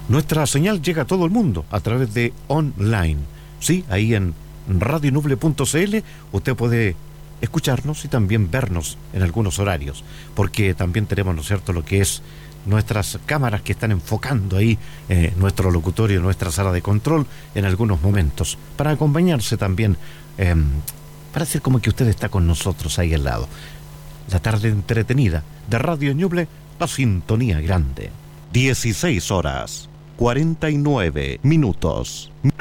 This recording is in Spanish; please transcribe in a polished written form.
Nuestra señal llega a todo el mundo a través de online. Sí, ahí en radionuble.cl usted puede escucharnos y también vernos en algunos horarios, porque también tenemos, ¿no es cierto?, lo que es nuestras cámaras que están enfocando ahí nuestro locutorio, nuestra sala de control en algunos momentos, para acompañarse también, para hacer como que usted está con nosotros ahí al lado. La tarde entretenida de Radio Ñuble, la sintonía grande. 16 horas, 49 minutos.